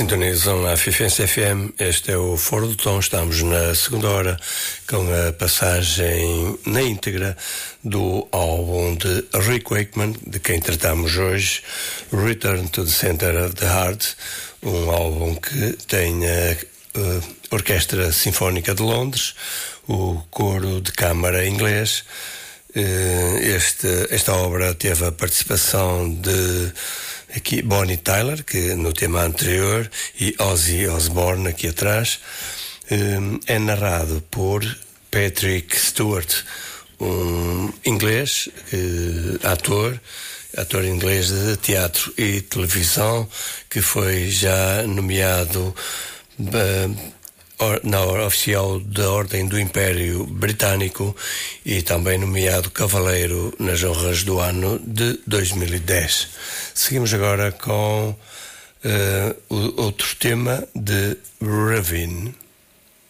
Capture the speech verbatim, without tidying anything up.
Sintonizam a Fifense F M. Este é o Foro do Tom. Estamos na segunda hora com a passagem na íntegra do álbum de Rick Wakeman, de quem tratamos hoje, Return to the Center of the Heart, um álbum que tem a uh, Orquestra Sinfónica de Londres, o coro de câmara inglês. Uh, este, esta obra teve a participação de aqui Bonnie Tyler, que no tema anterior, e Ozzy Osbourne aqui atrás. Um, é narrado por Patrick Stewart, um inglês, que, ator, ator inglês de teatro e televisão, que foi já nomeado uh, na hora oficial da Ordem do Império Britânico e também nomeado Cavaleiro nas honras do ano de dois mil e dez. Seguimos agora com uh, o outro tema de Ravine.